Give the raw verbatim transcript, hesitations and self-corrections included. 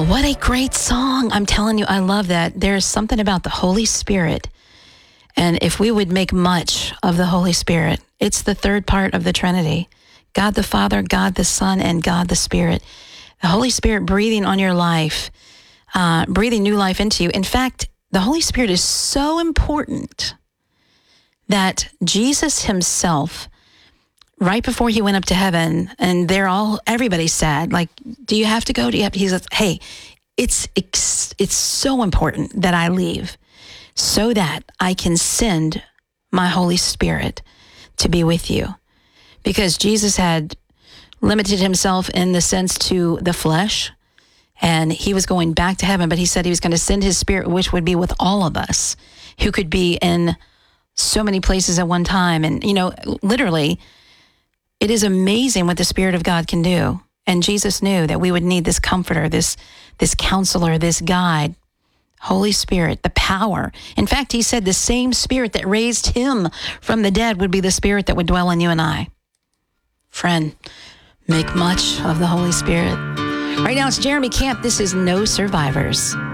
What a great song. I'm telling you, I love that. There's something about the Holy Spirit. And if we would make much of the Holy Spirit, it's the third part of the Trinity. God the Father, God the Son, and God the Spirit. The Holy Spirit breathing on your life, uh, breathing new life into you. In fact, the Holy Spirit is so important that Jesus himself, right before he went up to heaven, and they're all, everybody's sad. Like, do you have to go? Do you have to? He says, hey, it's, it's, it's so important that I leave so that I can send my Holy Spirit to be with you. Because Jesus had limited himself in the sense to the flesh, and he was going back to heaven, but he said he was going to send his Spirit, which would be with all of us, who could be in so many places at one time. And, you know, literally, it is amazing what the Spirit of God can do. And Jesus knew that we would need this comforter, this, this counselor, this guide, Holy Spirit, the power. In fact, he said the same Spirit that raised him from the dead would be the Spirit that would dwell in you and I. Friend, make much of the Holy Spirit. Right now, it's Jeremy Camp. This is No Survivors.